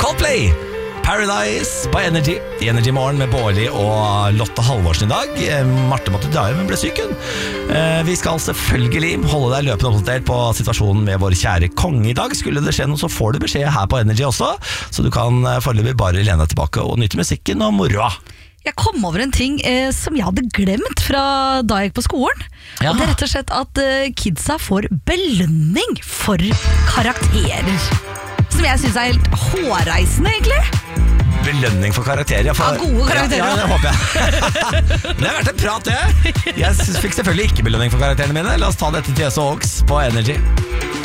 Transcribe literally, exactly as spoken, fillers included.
Coldplay, Paradise på Energy. I Energy Morgen med Bårli og Lotte Halvorsen i dag. Marte måtte dra hjem, men ble syk hun. Vi skal selvfølgelig holde deg løpende oppdatert på situasjonen med vår kjære konge i dag. Skulle det skje noe, så får du beskjed her på Energy også, så du kan foreløpig bare lene deg tilbake og nyte musikken og moroa. Jeg kom over en ting eh, som jeg hadde glemt fra da jeg gikk på skolen. Ja. Og det er rett og slett at eh, kidsa får belønning for karakterer. Som jeg synes er helt hårreisende, egentlig. Belønning for karakterer. Ja, for, ja, gode karakterer. Ja, ja, det håper jeg. Det har vært en prat, det. Jeg fikk selvfølgelig ikke belønning for karakterene mine. La oss ta dette til Jøss og Oaks på Energy.